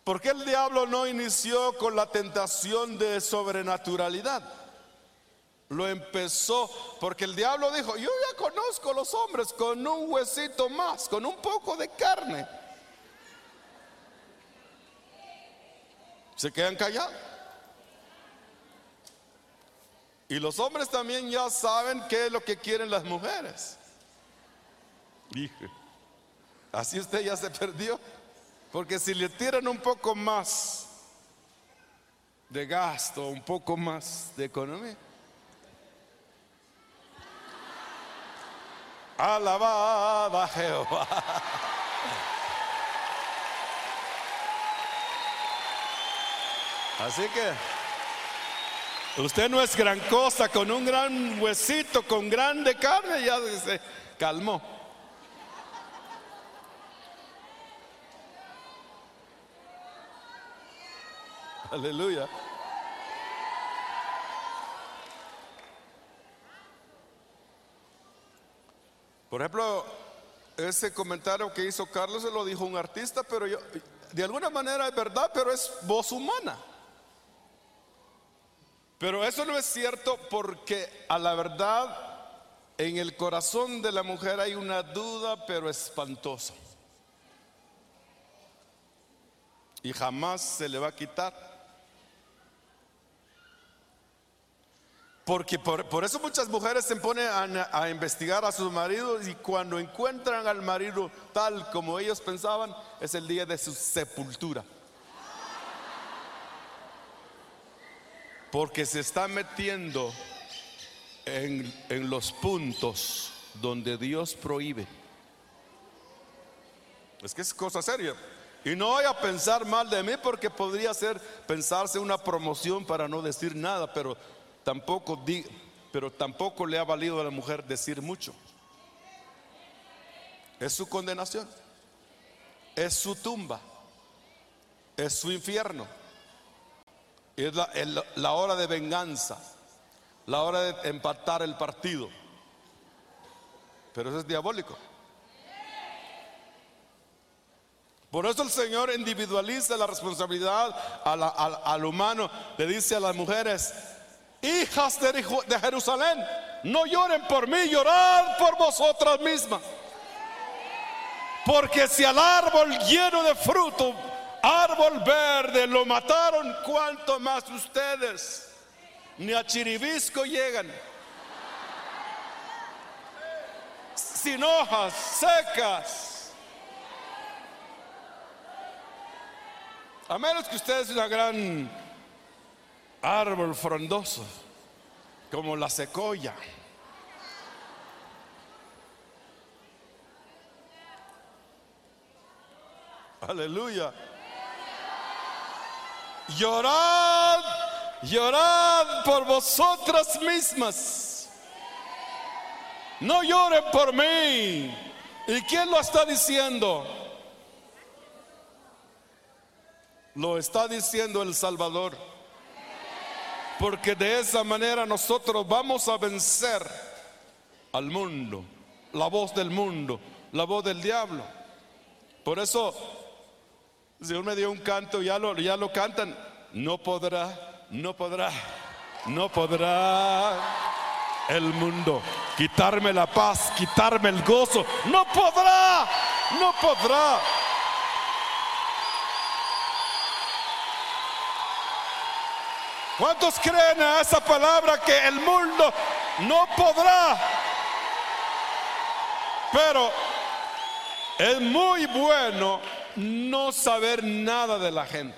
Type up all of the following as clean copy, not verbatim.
¿Por qué el diablo no inició con la tentación de sobrenaturalidad? Lo empezó porque el diablo dijo: yo ya conozco a los hombres con un huesito más, con un poco de carne. Se quedan callados. Y los hombres también ya saben qué es lo que quieren las mujeres. Dije, así usted ya se perdió. Porque si le tiran un poco más de gasto, un poco más de economía, alabada Jehová. Así que usted no es gran cosa, con un gran huesito, con grande carne, ya se calmó. Aleluya. Por ejemplo, ese comentario que hizo Carlos se lo dijo un artista, pero yo, de alguna manera es verdad, pero es voz humana. Pero eso no es cierto, porque a la verdad en el corazón de la mujer hay una duda, pero espantosa, y jamás se le va a quitar. Porque por eso muchas mujeres se ponen a investigar a sus maridos, y cuando encuentran al marido tal como ellos pensaban, es el día de su sepultura. Porque se está metiendo en los puntos donde Dios prohíbe. Es que es cosa seria. Y no voy a pensar mal de mí, porque podría ser pensarse una promoción para no decir nada, pero tampoco le ha valido a la mujer decir mucho. Es su condenación, es su tumba, es su infierno. Es la hora de venganza, la hora de empatar el partido. Pero eso es diabólico. Por eso el Señor individualiza la responsabilidad al humano. Le dice a las mujeres: hijas de Jerusalén, no lloren por mí, llorad por vosotras mismas. Porque si al árbol lleno de fruto, árbol verde, lo mataron, cuánto más ustedes. Ni a Chiribisco llegan, sin hojas, secas. A menos que usted es una gran árbol frondoso, como la secoya. Aleluya. Llorad, llorad por vosotras mismas. No lloren por mí. ¿Y quién lo está diciendo? Lo está diciendo el Salvador. Porque de esa manera nosotros vamos a vencer al mundo, la voz del mundo, la voz del diablo. Por eso el Señor me dio un canto, ya lo cantan. No podrá el mundo quitarme la paz, quitarme el gozo. No podrá. ¿Cuántos creen a esa palabra, que el mundo no podrá? Pero es muy bueno no saber nada de la gente,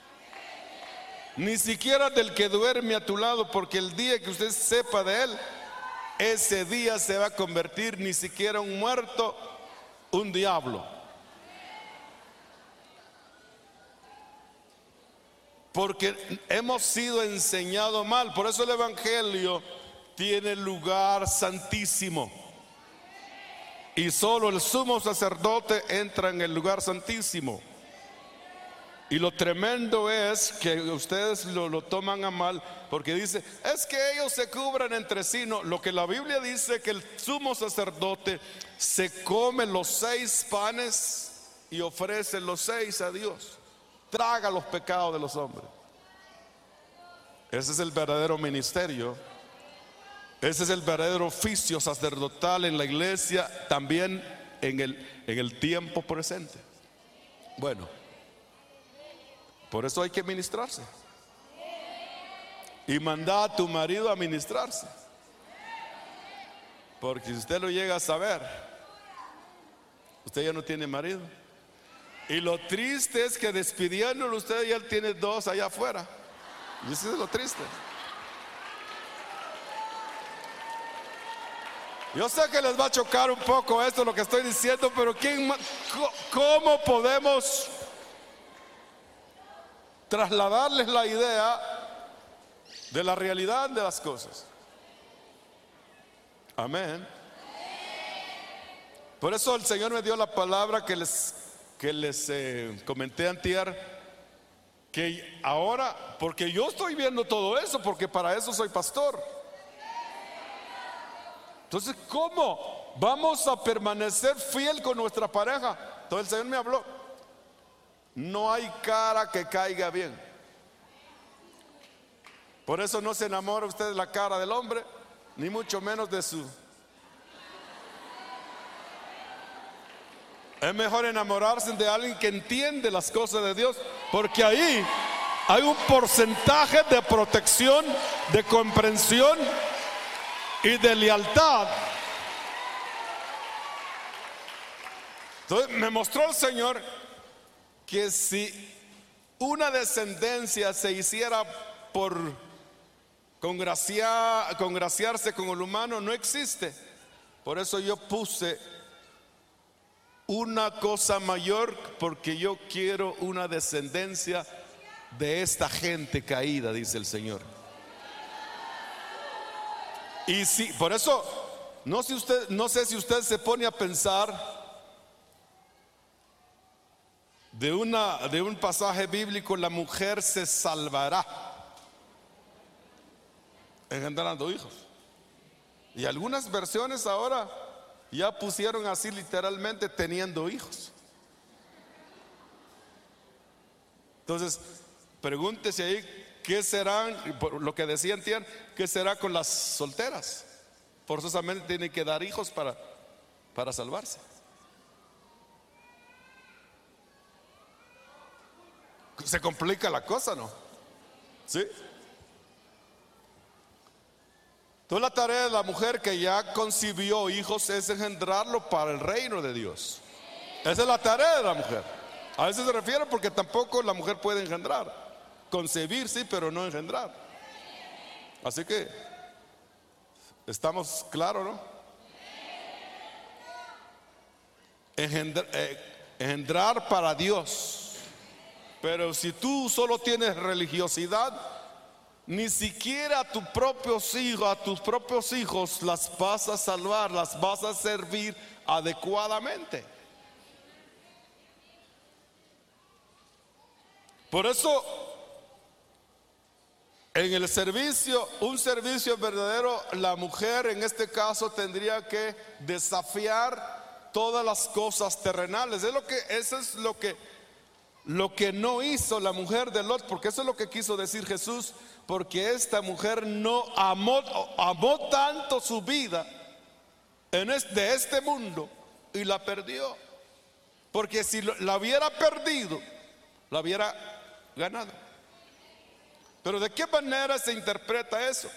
ni siquiera del que duerme a tu lado, porque el día que usted sepa de él, ese día se va a convertir ni siquiera un muerto, un diablo. Porque hemos sido enseñados mal. Por eso el evangelio tiene lugar santísimo, y solo el sumo sacerdote entra en el lugar santísimo. Y lo tremendo es que ustedes lo toman a mal, porque dice: es que ellos se cubran entre sí. No, lo que la Biblia dice, que el sumo sacerdote se come los 6 panes y ofrece los 6 a Dios. traga los pecados de los hombres. Ese es el verdadero ministerio. Ese es el verdadero oficio sacerdotal en la iglesia, también en el tiempo presente. Bueno, por eso hay que ministrarse. Y manda a tu marido a ministrarse. Porque si usted lo llega a saber, usted ya no tiene marido. Y lo triste es que despidiéndolo usted ya tiene dos allá afuera. Y eso es lo triste. Yo sé que les va a chocar un poco esto lo que estoy diciendo, pero ¿cómo podemos trasladarles la idea de la realidad de las cosas? Amén. Por eso el Señor me dio la palabra que les comenté antier, que ahora, porque yo estoy viendo todo eso, porque para eso soy pastor. Entonces, ¿cómo vamos a permanecer fiel con nuestra pareja? Entonces el Señor me habló: no hay cara que caiga bien. Por eso no se enamora usted de la cara del hombre, ni mucho menos de su. Es mejor enamorarse de alguien que entiende las cosas de Dios, porque ahí hay un porcentaje de protección, de comprensión y de lealtad. Entonces me mostró el Señor que si una descendencia se hiciera por congraciarse con el humano, no existe. Por eso yo puse una cosa mayor, porque yo quiero una descendencia de esta gente caída, dice el Señor. Y sí, por eso no sé si usted se pone a pensar de un pasaje bíblico: la mujer se salvará engendrando hijos. Y algunas versiones ahora ya pusieron así literalmente: teniendo hijos. Entonces, pregúntese ahí, ¿qué serán? Por lo que decía antier, ¿qué será con las solteras? Forzosamente tienen que dar hijos para salvarse. Se complica la cosa, ¿no? ¿Sí? Entonces la tarea de la mujer que ya concibió hijos es engendrarlo para el reino de Dios. Esa es la tarea de la mujer. A veces se refiere porque tampoco la mujer puede engendrar. Concebir sí, pero no engendrar. Así que estamos claros, ¿no? Engendrar para Dios. Pero si tú solo tienes religiosidad, ni siquiera a tus propios hijos las vas a salvar, las vas a servir adecuadamente. Por eso, en el servicio, un servicio verdadero, la mujer en este caso tendría que desafiar todas las cosas terrenales. Eso es lo que no hizo la mujer de Lot, porque eso es lo que quiso decir Jesús. Porque esta mujer no amó tanto su vida de este mundo y la perdió. Porque si la hubiera perdido, la hubiera ganado. Pero ¿de qué manera se interpreta eso?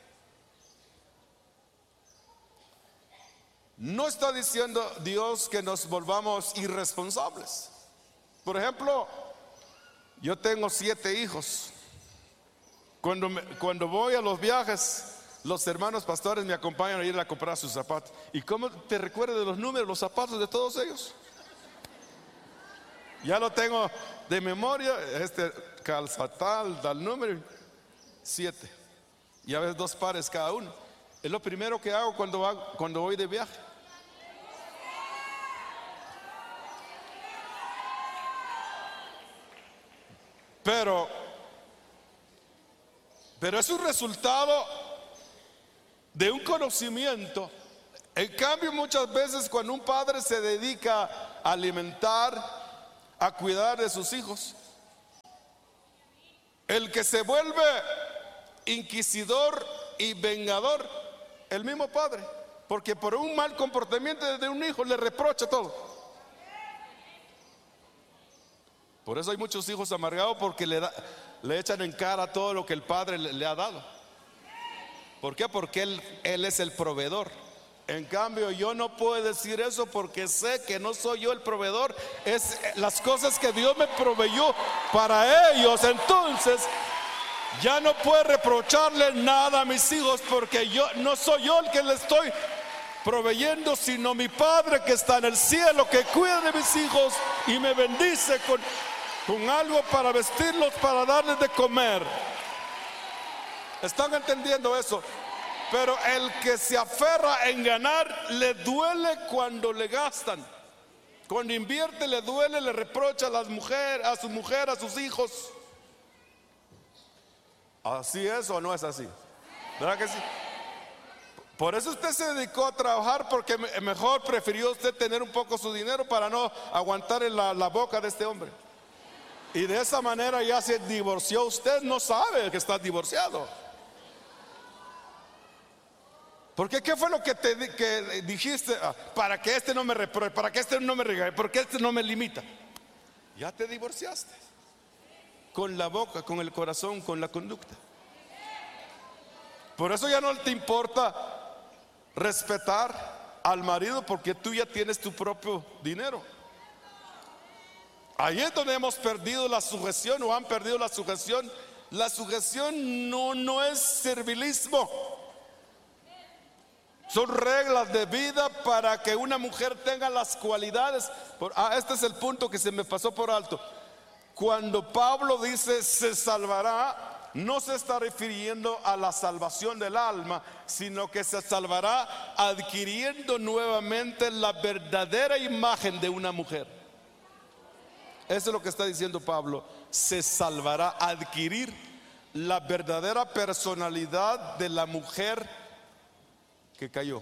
No está diciendo Dios que nos volvamos irresponsables. Por ejemplo, yo tengo 7 hijos. Cuando voy a los viajes, los hermanos pastores me acompañan a ir a comprar sus zapatos. ¿Y cómo te recuerdas de los números, los zapatos de todos ellos? Ya lo tengo de memoria. Este calza tal número 7. Y a veces 2 pares cada uno. Es lo primero que hago cuando voy de viaje. Pero es un resultado de un conocimiento. En cambio, muchas veces cuando un padre se dedica a alimentar, a cuidar de sus hijos, El que se vuelve inquisidor y vengador, el mismo padre, porque por un mal comportamiento de un hijo le reprocha todo. Por eso hay muchos hijos amargados, porque le echan en cara todo lo que el padre le ha dado. ¿Por qué? Porque él es el proveedor. En cambio, yo no puedo decir eso porque sé que no soy yo el proveedor, es las cosas que Dios me proveyó para ellos. Entonces ya no puedo reprocharle nada a mis hijos, porque no soy yo el que le estoy proveyendo, sino mi Padre que está en el cielo, que cuida de mis hijos y me bendice con algo para vestirlos, para darles de comer. ¿Están entendiendo eso? Pero el que se aferra en ganar, le duele cuando le gastan. Cuando invierte le duele, le reprocha a su mujer, a sus hijos. ¿Así es o no es así? ¿Verdad que sí? Por eso usted se dedicó a trabajar, porque mejor prefirió usted tener un poco su dinero para no aguantar en la boca de este hombre. Y de esa manera ya se divorció. Usted no sabe que está divorciado. Porque ¿qué fue lo que dijiste? Para que este no me repruebe, para que este no me regañe, porque este no me limita. Ya te divorciaste. Con la boca, con el corazón, con la conducta. Por eso ya no te importa respetar al marido, porque tú ya tienes tu propio dinero. Ahí es donde hemos perdido la sujeción, o han perdido la sujeción. La sujeción no es servilismo. Son reglas de vida para que una mujer tenga las cualidades. Este es el punto que se me pasó por alto. Cuando Pablo dice se salvará, no se está refiriendo a la salvación del alma, sino que se salvará adquiriendo nuevamente la verdadera imagen de una mujer. Eso es lo que está diciendo Pablo. Se salvará, adquirir la verdadera personalidad de la mujer que cayó.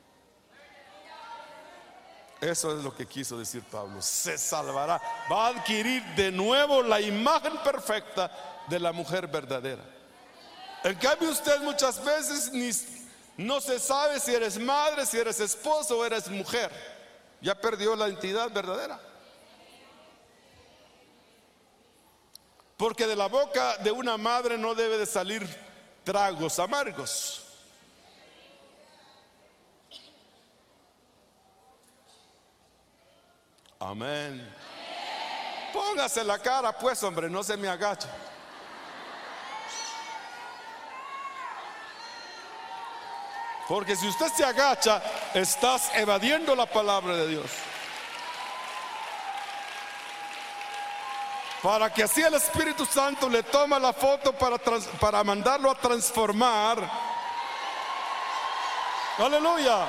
Eso es lo que quiso decir Pablo. Se salvará, va a adquirir de nuevo la imagen perfecta de la mujer verdadera. En cambio, usted muchas veces no se sabe si eres madre, si eres esposo o eres mujer. Ya perdió la identidad verdadera. Porque de la boca de una madre no debe de salir tragos amargos. Amén. Póngase la cara, pues, hombre, no se me agache. Porque si usted se agacha, estás evadiendo la palabra de Dios. Para que así el Espíritu Santo le toma la foto para mandarlo a transformar. Aleluya.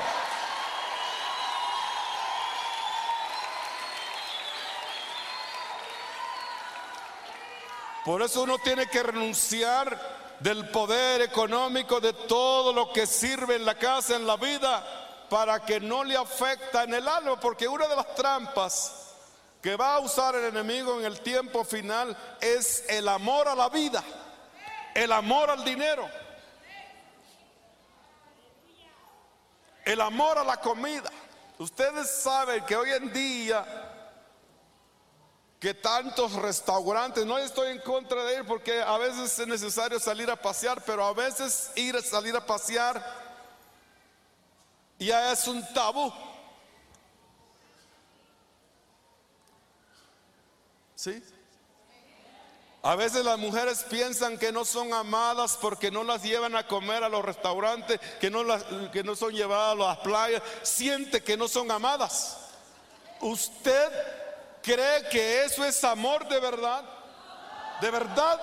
Por eso uno tiene que renunciar del poder económico, de todo lo que sirve en la casa, en la vida, para que no le afecta en el alma. Porque una de las trampas que va a usar el enemigo en el tiempo final es el amor a la vida, el amor al dinero, el amor a la comida. Ustedes saben que hoy en día, que tantos restaurantes, no estoy en contra de ir, porque a veces es necesario salir a pasear, pero a veces salir a pasear ya es un tabú. ¿Sí? A veces las mujeres piensan que no son amadas porque no las llevan a comer a los restaurantes, que no son llevadas a las playas. Siente que no son amadas. ¿Usted cree que eso es amor de verdad? ¿De verdad?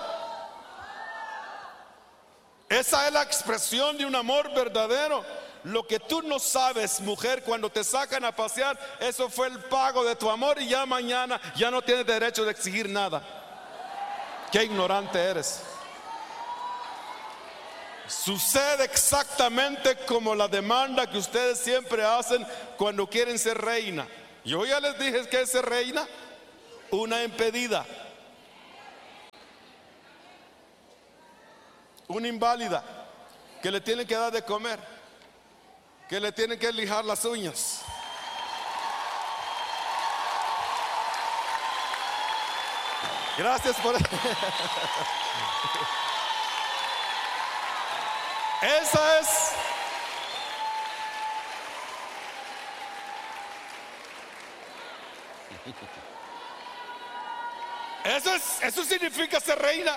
Esa es la expresión de un amor verdadero. Lo que tú no sabes, mujer, cuando te sacan a pasear, eso fue el pago de tu amor, y ya mañana ya no tienes derecho de exigir nada. Qué ignorante eres. Sucede exactamente como la demanda que ustedes siempre hacen cuando quieren ser reina. Yo ya les dije que es ser reina, una impedida. una inválida, que le tienen que dar de comer, que le tienen que lijar las uñas. Gracias por esa es. Eso significa ser reina.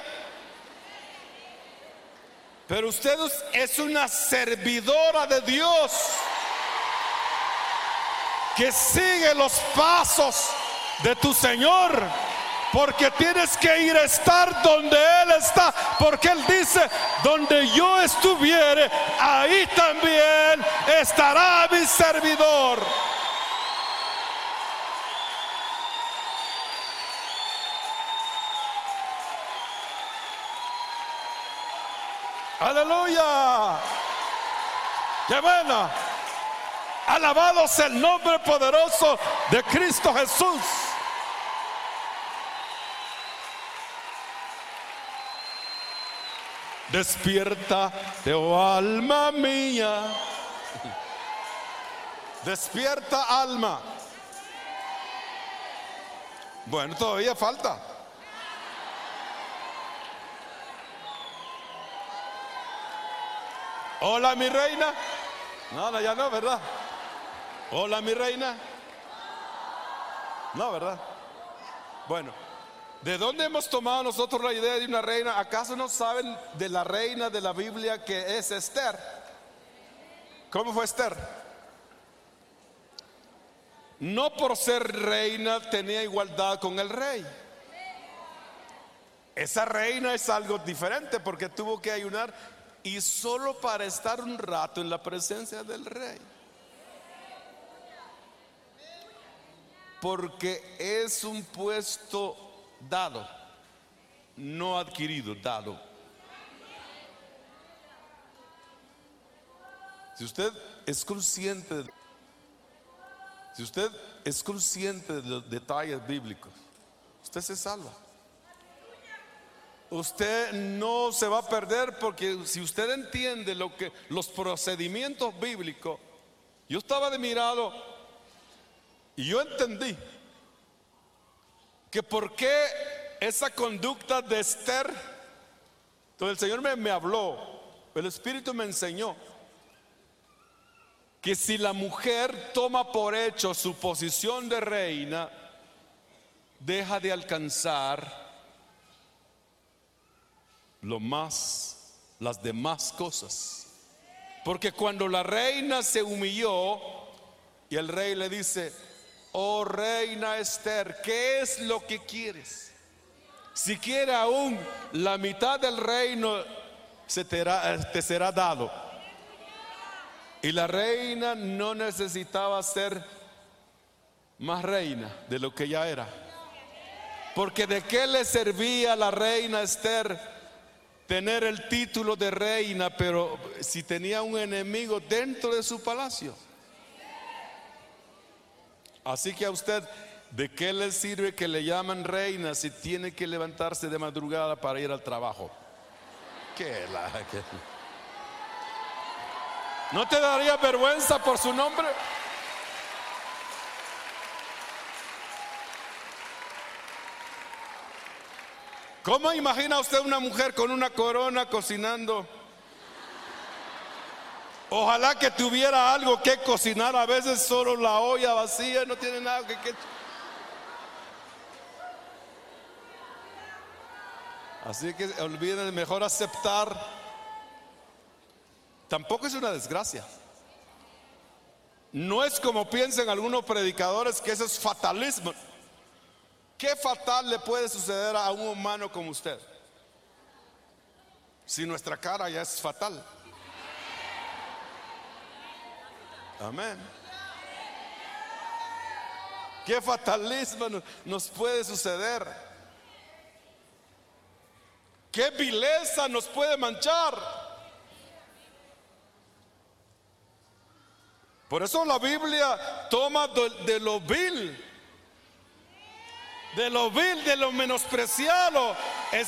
Pero usted es una servidora de Dios que sigue los pasos de tu Señor, porque tienes que ir a estar donde Él está, porque Él dice: donde yo estuviere, ahí también estará mi servidor. Aleluya. Qué bueno. Alabado sea el nombre poderoso de Cristo Jesús. Despierta, oh alma mía. Despierta, alma. Bueno, todavía falta. Hola, mi reina. No, ya no, ¿verdad? Hola, mi reina. No, ¿verdad? Bueno, ¿de dónde hemos tomado nosotros la idea de una reina? ¿Acaso no saben de la reina de la Biblia que es Esther? ¿Cómo fue Esther? No por ser reina tenía igualdad con el rey. Esa reina es algo diferente, porque tuvo que ayunar, y solo para estar un rato en la presencia del rey, porque es un puesto dado, no adquirido, dado. Si usted es consciente de los detalles bíblicos, usted se salva. Usted no se va a perder, porque si usted entiende los procedimientos bíblicos. Yo estaba de mirado y yo entendí que por qué esa conducta de Esther. Entonces el Señor me habló, el Espíritu me enseñó que si la mujer toma por hecho su posición de reina, deja de alcanzar las demás cosas. Porque cuando la reina se humilló y el rey le dice: oh reina Esther, ¿qué es lo que quieres? Si quiere aún la mitad del reino, te será dado. Y la reina no necesitaba ser más reina de lo que ya era. Porque ¿de qué le servía a la reina Esther tener el título de reina, pero si tenía un enemigo dentro de su palacio? Así que a usted, ¿de qué le sirve que le llaman reina si tiene que levantarse de madrugada para ir al trabajo? ¿No te daría vergüenza por su nombre? ¿Cómo imagina usted una mujer con una corona cocinando? Ojalá que tuviera algo que cocinar. A veces solo la olla vacía, no tiene nada que... Así que olviden, mejor aceptar. Tampoco es una desgracia. No es como piensan algunos predicadores, que eso es fatalismo. ¿Qué fatal le puede suceder a un humano como usted? Si nuestra cara ya es fatal. Amén. ¿Qué fatalismo nos puede suceder? ¿Qué vileza nos puede manchar? Por eso la Biblia toma de lo vil, de lo menospreciado,